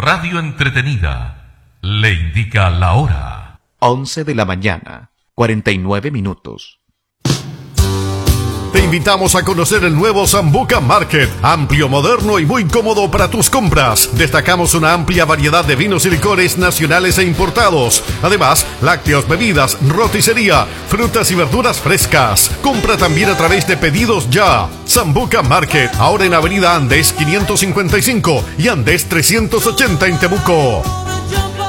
radio entretenida le indica la hora. 11 de la mañana, 49 minutos. Te invitamos a conocer el nuevo Sambuca Market, amplio, moderno y muy cómodo para tus compras. Destacamos una amplia variedad de vinos y licores nacionales e importados. Además, lácteos, bebidas, roticería, frutas y verduras frescas. Compra también a través de Pedidos Ya. Sambuca Market, ahora en Avenida Andes 555 y Andes 380 en Temuco.